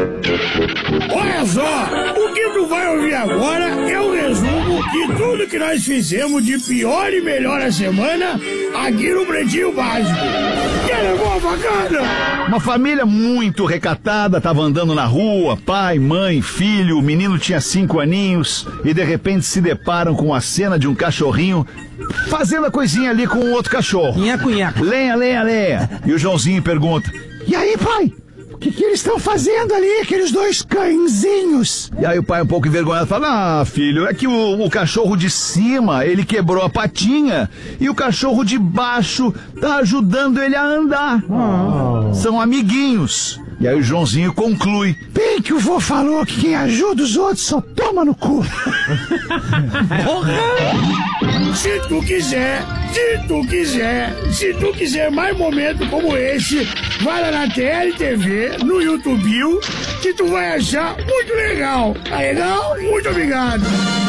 Olha só, o que tu vai ouvir agora é um resumo de tudo que nós fizemos de pior e melhor a semana aqui no Pretinho Básico. Quer levar a facada? Uma família muito recatada tava andando na rua, pai, mãe, filho, o menino tinha 5 aninhos e de repente se deparam com a cena de um cachorrinho fazendo a coisinha ali com o outro cachorro. Nhaco, nhaco. Lenha, lenha, lenha. E o Joãozinho pergunta: E aí, pai? O que eles estão fazendo ali, aqueles dois cãezinhos? E aí o pai, um pouco envergonhado, fala: Ah, filho, é que o cachorro de cima, ele quebrou a patinha e o cachorro de baixo tá ajudando ele a andar. São amiguinhos. E aí o Joãozinho conclui: Bem que o vô falou que quem ajuda os outros só toma no cu. Se tu quiser mais momentos como esse, vai lá na TLTV, no YouTube, que tu vai achar muito legal. Tá legal? Muito obrigado.